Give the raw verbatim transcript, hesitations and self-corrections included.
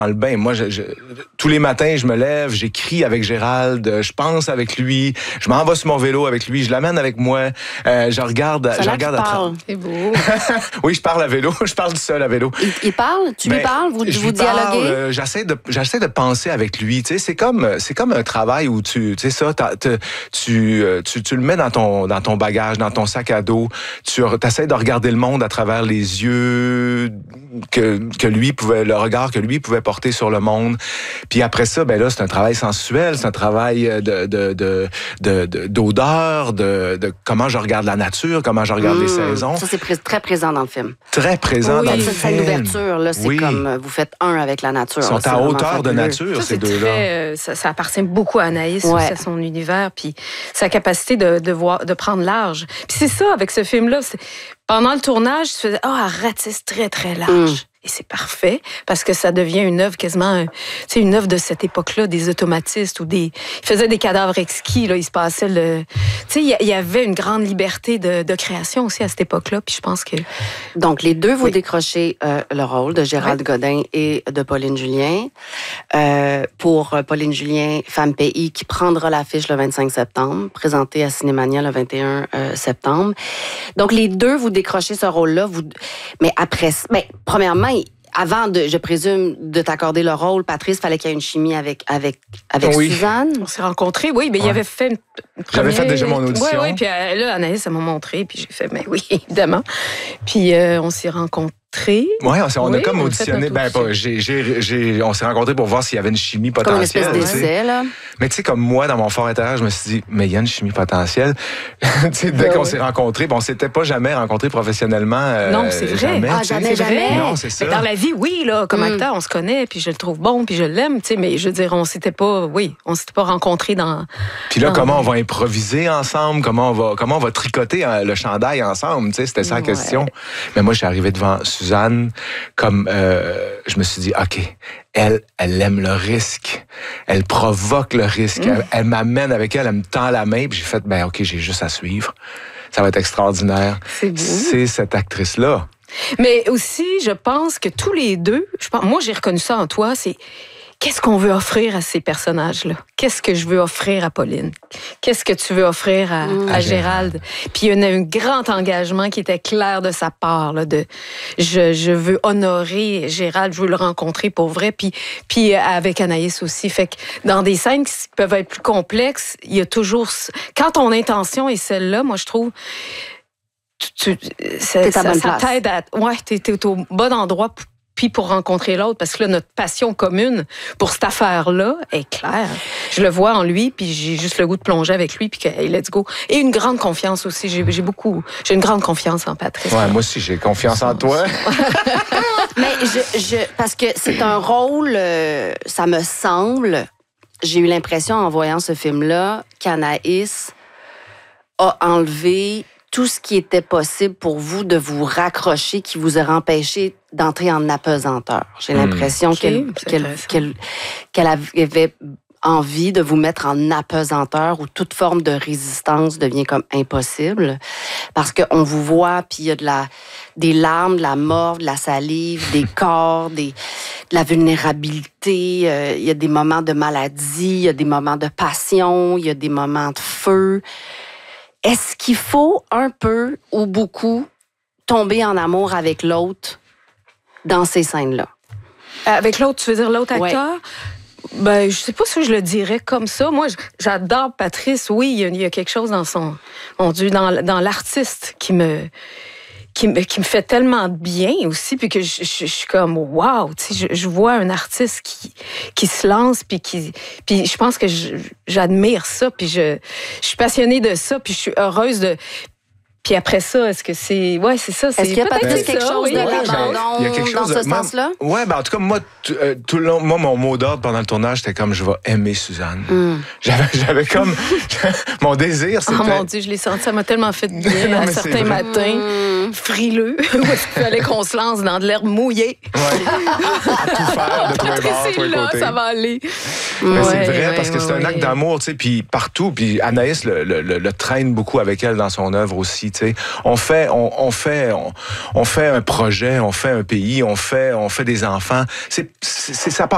dans le bain. Moi, je, je, tous les matins, je me lève, j'écris avec Gérald, je pense avec lui, je m'en vais sur mon vélo avec lui, je l'amène avec moi, euh, je regarde, Ça je regarde à parle. C'est beau. Oui, je parle à vélo, je parle seul à vélo. Il, il parle? Tu Ben, lui parles? Vous, je vous lui dialoguez? parle, euh, j'essaie de, j'essaie de penser avec lui. Tu sais, c'est comme, c'est comme un travail où tu, tu sais ça, t'as, t'as, tu, tu, tu le mets dans ton, dans ton bagage, dans ton sac à dos. Tu essaies de regarder le monde à travers les yeux que, que lui pouvait, le regard que lui pouvait porter sur le monde. Puis après ça, ben là, c'est un travail sensuel, c'est un travail de, de, de, de, de d'odeur, de, de comment je regarde la nature, comment je regarde mmh, les saisons. Ça, c'est pré- très présent dans le film. Très présent oui, dans le ça, film. C'est l'ouverture, là, c'est oui. comme vous faites un avec la nature. Ils sont là, à hauteur de nature, ça, ces deux-là. Très, euh, ça, ça appartient beaucoup à Anaïs, ouais. aussi, à son univers, puis sa capacité de, de, voir, de prendre large. Puis c'est ça, avec ce film-là, c'est, pendant le tournage, tu faisais « Ah, oh, arrête, c'est très, très large. Mm. » Et c'est parfait, parce que ça devient une œuvre quasiment, tu sais, une œuvre de cette époque-là, des automatistes ou des... Ils faisaient des cadavres exquis, là, il se passait le... Tu sais, il y avait une grande liberté de, de création aussi à cette époque-là, puis je pense que... Donc, les deux, vous oui. décrochez euh, le rôle de Gérald oui. Godin et de Pauline Julien. Euh, pour Pauline Julien, Femme Pays, qui prendra l'affiche le vingt-cinq septembre, présentée à Cinémania le vingt et un septembre. Donc, les deux, vous décrochez ce rôle-là, vous... mais après... Mais, premièrement, avant, de, je présume, de t'accorder le rôle, Patrice, il fallait qu'il y ait une chimie avec, avec, avec oui. Suzanne. On s'est rencontrés, oui, mais ouais. il avait fait une, une première... J'avais fait déjà mon audition. Oui, oui, puis euh, là, Anaïs, elle m'a montré, puis j'ai fait, mais oui, évidemment. Puis euh, on s'est rencontrés. Oui, on, on oui, a comme on auditionné. Ben, pas, j'ai, j'ai, j'ai, on s'est rencontrés pour voir s'il y avait une chimie potentielle. Comme une espèce d'essai, là. Mais tu sais, comme moi, dans mon fort intérieur, je me suis dit, mais il y a une chimie potentielle. Tu sais, dès ben, qu'on oui. s'est rencontrés, bon, on s'était pas jamais rencontrés professionnellement. Euh, non, c'est vrai. Jamais, ah, jamais, jamais. Non, c'est ça. Mais dans la vie, oui, là, comme mm. acteur, on se connaît, puis je le trouve bon, puis je l'aime, tu sais, mais je veux dire, on s'était pas, oui, on s'était pas rencontrés dans. Puis là, dans... comment on va improviser ensemble, comment on va, comment on va tricoter le chandail ensemble, tu sais, c'était ça la ouais. question. Mais moi, je suis arrivé devant Suzanne. Comme euh, je me suis dit, OK, elle, elle aime le risque. Elle provoque le risque. Mmh. Elle, elle m'amène avec elle, elle me tend la main. Puis j'ai fait, ben OK, j'ai juste à suivre. Ça va être extraordinaire. C'est beau. C'est cette actrice-là. Mais aussi, je pense que tous les deux, je pense, moi, j'ai reconnu ça en toi, c'est qu'est-ce qu'on veut offrir à ces personnages-là? Qu'est-ce que je veux offrir à Pauline? Qu'est-ce que tu veux offrir à, mmh. à Gérald? Puis il y a un grand engagement qui était clair de sa part, là, de je, je veux honorer Gérald, je veux le rencontrer pour vrai, puis, puis avec Anaïs aussi. Fait que dans des scènes qui peuvent être plus complexes, il y a toujours... Quand ton intention est celle-là, moi, je trouve... Tu, tu, ça, t'es ça, bonne ça place. t'aide à... Ouais, t'es, t'es au bon endroit pour puis pour rencontrer l'autre, parce que là, notre passion commune pour cette affaire-là est claire. Je le vois en lui, puis j'ai juste le goût de plonger avec lui, puis que, hey, let's go. Et une grande confiance aussi. J'ai, j'ai beaucoup, j'ai une grande confiance en Patrice. Ouais, moi aussi, j'ai confiance en toi. Mais je, je, parce que c'est un rôle, euh, ça me semble, j'ai eu l'impression en voyant ce film-là, qu'Anaïs a enlevé tout ce qui était possible pour vous de vous raccrocher, qui vous aurait empêché d'entrer en apesanteur. J'ai l'impression mmh. okay, qu'elle, qu'elle, qu'elle, qu'elle avait envie de vous mettre en apesanteur où toute forme de résistance devient comme impossible. Parce qu'on vous voit, puis il y a de la, des larmes, de la morve, de la salive, des corps, des, de la vulnérabilité. Euh, il y a des moments de maladie, il y a des moments de passion, il y a des moments de feu. Est-ce qu'il faut un peu ou beaucoup tomber en amour avec l'autre dans ces scènes-là? Avec l'autre, tu veux dire l'autre acteur? Ouais. Ben, je sais pas si je le dirais comme ça. Moi, j'adore Patrice. Oui, il y a, il y a quelque chose dans son... Mon Dieu, dans, dans l'artiste qui me... Qui me, qui me fait tellement de bien aussi, puis que je, je, je suis comme, wow, tu sais, je, je vois un artiste qui, qui se lance, puis qui, puis je pense que je, j'admire ça, puis je, je suis passionnée de ça, puis je suis heureuse de... Puis après ça, est-ce que c'est... Ouais, c'est ça. C'est est-ce qu'il y a peut-être peut-être quelque ça, chose oui, de l'abandon il y a quelque dans chose ce de, moi, sens-là? Ouais, ben en tout cas, moi, tout, euh, tout le long, moi, mon mot d'ordre pendant le tournage, c'était comme, je vais aimer Suzanne. Mm. J'avais, j'avais comme... mon désir, c'était... Oh mon Dieu, je l'ai senti, ça m'a tellement fait de bien non, à certains matins, mm. frileux, où est-ce qu'il fallait qu'on se lance dans de l'herbe mouillée. Ouais. À tout faire, de tous les bords, c'est là, côtés. Ça va aller. Mais ouais, c'est vrai, ouais, parce que ouais, c'est ouais. un acte d'amour, tu sais, puis partout, puis Anaïs le, le, le, le traîne beaucoup avec elle dans son œuvre aussi, tu sais. On fait On, on fait, on, on fait un projet, on fait un pays, on fait, on fait des enfants. C'est, c'est, ça part